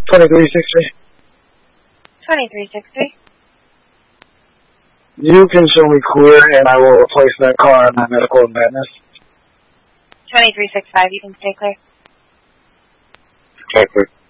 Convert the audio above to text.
2360. 2360. You can show me clear, and I will replace that car on my medical and madness. 2365, you can stay clear. Okay, clear.